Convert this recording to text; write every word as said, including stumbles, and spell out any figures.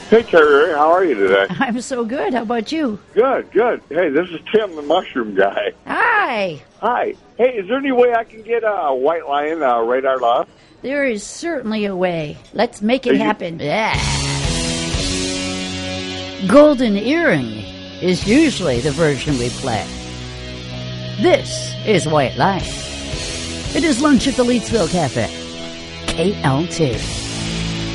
Hey, Terry, how are you today? I'm so good. How about you? Good, good. Hey, this is Tim, the mushroom guy. Hi. Hi. Hey, is there any way I can get a White Lion uh, radar lost? There is certainly a way. Let's make it Are you- happen. Yeah. Golden Earring is usually the version we play. This is White Lion. It is lunch at the Leedsville Cafe. K L T.